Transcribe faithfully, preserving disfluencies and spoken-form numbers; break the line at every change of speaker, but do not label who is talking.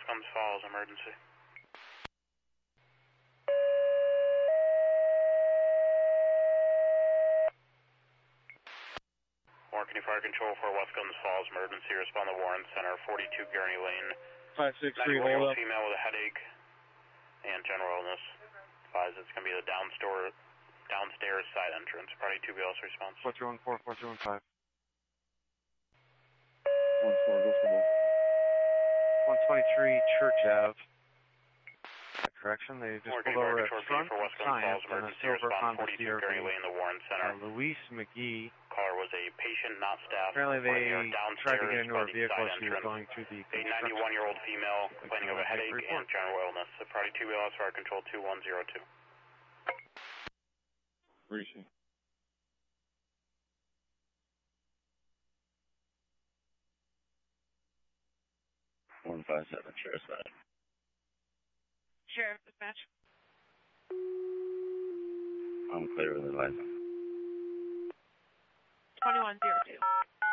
Comes Falls, emergency. Warren County Fire Control for West Comes Falls, emergency. Respond to Warren Center, forty-two Gurney Lane.
five six three,
ninety-one year
hold
old
up.
female with a headache and general illness. Advise it's going to be the downstairs, downstairs side entrance. Party two B L S response.
four three one four, four three one five. one four, go for both. one twenty-three Church Ave. Correction, they just
Morgan
pulled over at
Control
front
for
of
West Coast
Science
Falls,
on a
emergency
silver
response,
Honda
forty-two
C R V.
Gurney Lane, the Warren
Uh,
Center.
Luis McGee.
Caller was a patient, not staff.
Apparently they tried to get into
by
her
the
vehicle.
side
She was
entrance.
going through the
A ninety-one year old female complaining of a headache and general illness. The Party two B L S Fire Control two one zero two.
Where is she?
one five seven, Sheriff's Side.
Sheriff Dispatch.
I'm clear with the license.
twenty-one zero two.